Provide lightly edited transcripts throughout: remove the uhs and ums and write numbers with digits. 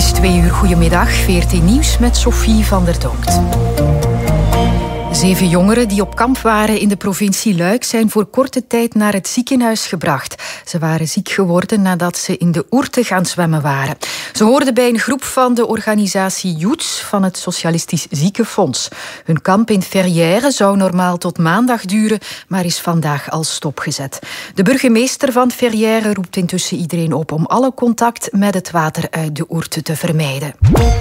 is 2 uur. Goedemiddag, VRT Nieuws met Sophie van der Donkt. 7 jongeren die op kamp waren in de provincie Luik zijn voor korte tijd naar het ziekenhuis gebracht. Ze waren ziek geworden nadat ze in de Ourthe gaan zwemmen waren. Ze hoorden bij een groep van de organisatie Youths van het Socialistisch Ziekenfonds. Hun kamp in Ferrières zou normaal tot maandag duren, maar is vandaag al stopgezet. De burgemeester van Ferrières roept intussen iedereen op om alle contact met het water uit de Ourthe te vermijden.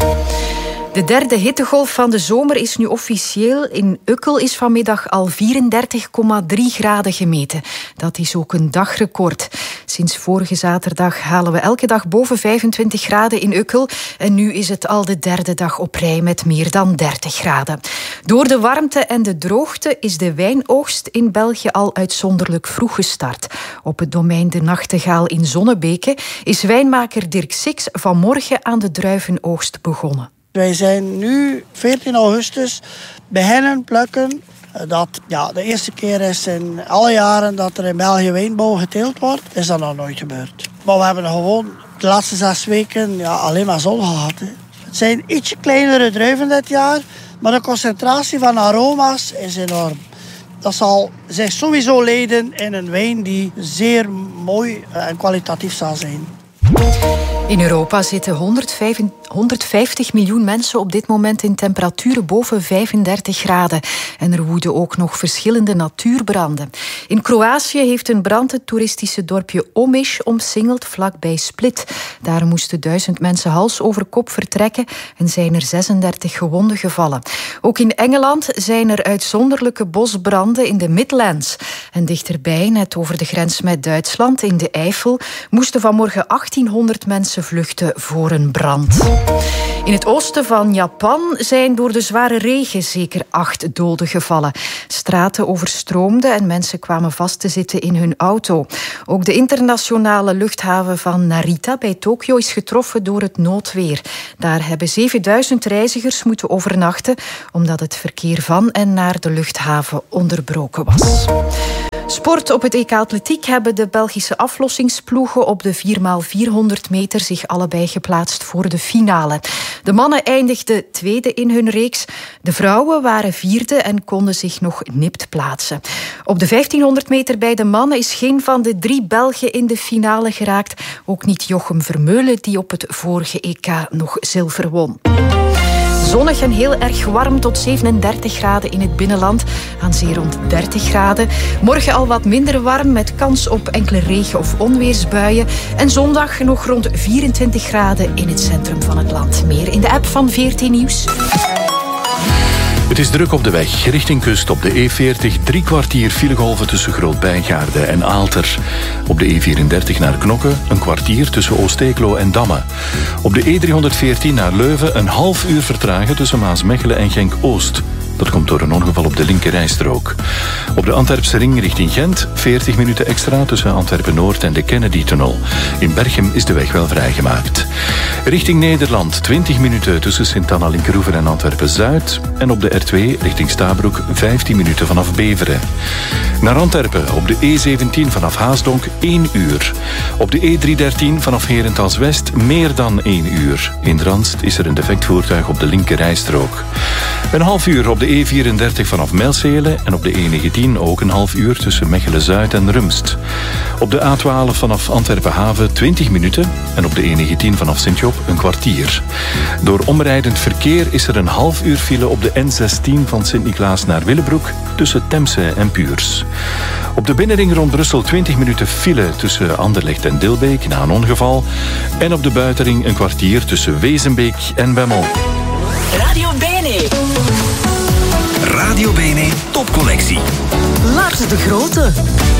De derde hittegolf van de zomer is nu officieel. In Ukkel is vanmiddag al 34,3 graden gemeten. Dat is ook een dagrecord. Sinds vorige zaterdag halen we elke dag boven 25 graden in Ukkel. En nu is het al de derde dag op rij met meer dan 30 graden. Door de warmte en de droogte is de wijnoogst in België al uitzonderlijk vroeg gestart. Op het domein De Nachtegaal in Zonnebeke is wijnmaker Dirk Six vanmorgen aan de druivenoogst begonnen. Wij zijn nu 14 augustus beginnen plukken. Dat de eerste keer is in alle jaren dat er in België wijnbouw geteeld wordt, is dat nog nooit gebeurd. Maar we hebben gewoon de laatste 6 weken alleen maar zon gehad. Hè. Het zijn ietsje kleinere druiven dit jaar, maar de concentratie van aroma's is enorm. Dat zal zich sowieso leiden in een wijn die zeer mooi en kwalitatief zal zijn. In Europa zitten 150 miljoen mensen op dit moment in temperaturen boven 35 graden. En er woeden ook nog verschillende natuurbranden. In Kroatië heeft een brand het toeristische dorpje Omiš omsingeld vlakbij Split. Daar moesten 1000 mensen hals over kop vertrekken en zijn er 36 gewonden gevallen. Ook in Engeland zijn er uitzonderlijke bosbranden in de Midlands. En dichterbij, net over de grens met Duitsland, in de Eifel, moesten vanmorgen 1800 mensen vluchten voor een brand. In het oosten van Japan zijn door de zware regen zeker 8 doden gevallen. Straten overstroomden en mensen kwamen vast te zitten in hun auto. Ook de internationale luchthaven van Narita bij Tokio is getroffen door het noodweer. Daar hebben 7000 reizigers moeten overnachten omdat het verkeer van en naar de luchthaven onderbroken was. Sport op het EK Atletiek hebben de Belgische aflossingsploegen op de 4x400 meter zich allebei geplaatst voor de finale. De mannen eindigden tweede in hun reeks. De vrouwen waren vierde en konden zich nog nipt plaatsen. Op de 1500 meter bij de mannen is geen van de 3 Belgen in de finale geraakt. Ook niet Jochem Vermeulen, die op het vorige EK nog zilver won. Zonnig en heel erg warm tot 37 graden in het binnenland. Aan zee rond 30 graden. Morgen al wat minder warm met kans op enkele regen- of onweersbuien. En zondag nog rond 24 graden in het centrum van het land. Meer in de app van VRT Nieuws. Het is druk op de weg. Richting kust op de E40 3 kwartier filegolven tussen Groot-Bijgaarde en Aalter. Op de E34 naar Knokke een kwartier tussen Oosteeklo en Damme. Op de E314 naar Leuven een half uur vertragen tussen Maasmechelen en Genk-Oost. Dat komt door een ongeval op de linkerrijstrook. Op de Antwerpse ring richting Gent 40 minuten extra tussen Antwerpen-Noord en de Kennedy-tunnel. In Berchem is de weg wel vrijgemaakt. Richting Nederland 20 minuten tussen Sint-Anna-Linkeroever en Antwerpen-Zuid. En op de R2 richting Stabroek 15 minuten vanaf Beveren. Naar Antwerpen op de E17 vanaf Haasdonk 1 uur. Op de E313 vanaf Herentals-West meer dan 1 uur. In Drandst is er een defect voertuig op de linkerrijstrook. Een half uur op de E34 vanaf Mijlselen en op de E19 ook een half uur tussen Mechelen-Zuid en Rumst. Op de A12 vanaf Antwerpen-Haven 20 minuten en op de E19 vanaf Sint-Job een kwartier. Door omrijdend verkeer is er een half uur file op de N16 van Sint-Niklaas naar Willebroek tussen Temse en Puurs. Op de binnenring rond Brussel 20 minuten file tussen Anderlecht en Dilbeek na een ongeval. En op de buitenring een kwartier tussen Wezenbeek en Bemmel. Radio Bene. Radio Bene topcollectie. Lars de Grote.